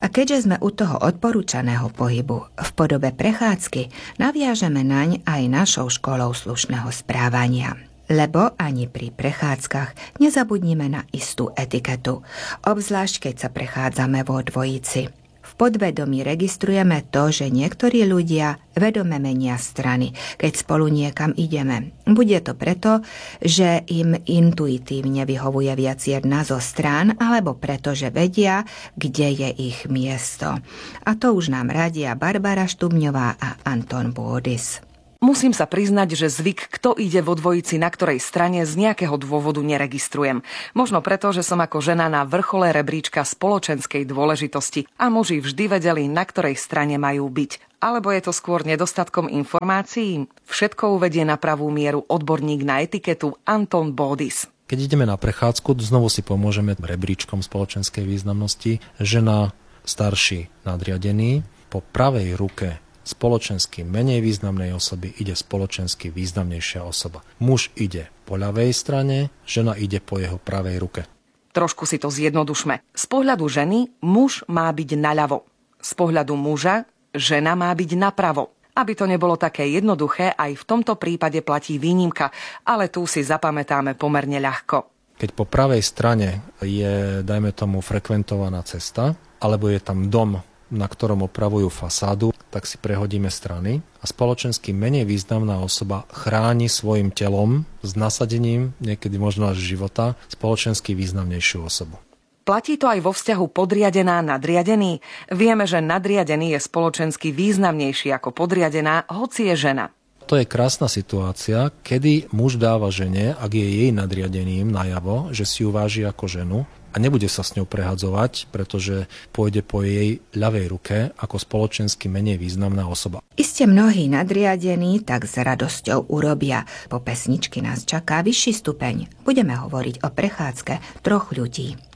A keďže sme u toho odporúčaného pohybu v podobe prechádzky, naviažeme naň aj našou školou slušného správania. Lebo ani pri prechádzkach nezabudnime na istú etiketu, obzvlášť keď sa prechádzame vo dvojici. V podvedomí registrujeme to, že niektorí ľudia vedome menia strany, keď spolu niekam ideme. Bude to preto, že im intuitívne vyhovuje viac jedna zo strán, alebo preto, že vedia, kde je ich miesto. A to už nám radia Barbara Štubňová a Anton Bódis. Musím sa priznať, že zvyk, kto ide vo dvojici na ktorej strane, z nejakého dôvodu neregistrujem. Možno preto, že som ako žena na vrchole rebríčka spoločenskej dôležitosti a muži vždy vedeli, na ktorej strane majú byť. Alebo je to skôr nedostatkom informácií? Všetko uvedie na pravú mieru odborník na etiketu Anton Bódis. Keď ideme na prechádzku, znovu si pomôžeme rebríčkom spoločenskej významnosti. Žena, starší, nadriadený, po pravej ruke spoločensky menej významnej osoby ide spoločensky významnejšia osoba. Muž ide po ľavej strane, žena ide po jeho pravej ruke. Trošku si to zjednodušme. Z pohľadu ženy muž má byť naľavo. Z pohľadu muža žena má byť napravo. Aby to nebolo také jednoduché, aj v tomto prípade platí výnimka, ale tu si zapamätáme pomerne ľahko. Keď po pravej strane je, dajme tomu, frekventovaná cesta, alebo je tam dom, na ktorom opravujú fasádu, tak si prehodíme strany a spoločensky menej významná osoba chráni svojim telom s nasadením, niekedy možno až života, spoločensky významnejšiu osobu. Platí to aj vo vzťahu podriadená-nadriadený? Vieme, že nadriadený je spoločensky významnejší ako podriadená, hoci je žena. To je krásna situácia, kedy muž dáva žene, ak je jej nadriadeným, najavo, že si ju váži ako ženu a nebude sa s ňou prehadzovať, pretože pôjde po jej ľavej ruke ako spoločensky menej významná osoba. Iste mnohí nadriadení tak s radosťou urobia. Po pesničke nás čaká vyšší stupeň. Budeme hovoriť o prechádzke troch ľudí.